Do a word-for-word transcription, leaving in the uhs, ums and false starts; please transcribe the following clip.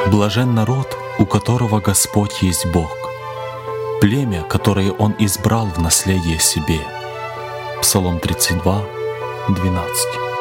Блажен народ, у которого Господь есть Бог, племя, которое Он избрал в наследие себе. Псалом тридцать два, двенадцать.